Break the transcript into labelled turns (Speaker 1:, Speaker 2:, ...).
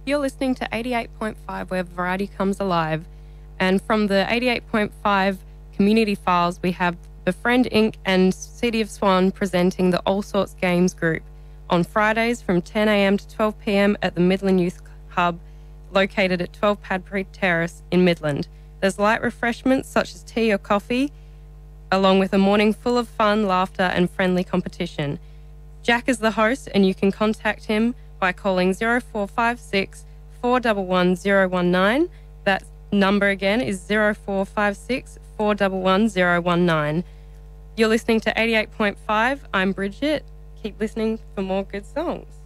Speaker 1: You're listening to 88.5 where variety comes alive. And from the 88.5 Community Files, we have Befriend Inc. and City of Swan presenting the All Sorts Games group on Fridays from 10 a.m. to 12 p.m. at the Midland Youth Hub, located at 12 Padbury Terrace in Midland. There's light refreshments such as tea or coffee, along with a morning full of fun, laughter and friendly competition. Jack is the host and you can contact him by calling 0456 411 019. That number again is 0456 411 019. You're listening to 88.5. I'm Bridget. Keep listening for more good songs.